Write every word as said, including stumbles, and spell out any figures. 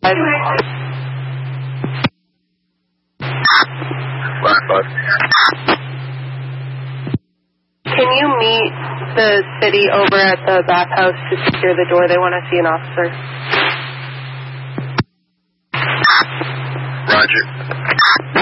Can you meet the city over at the bathhouse to secure the door? They want to see an officer. Roger.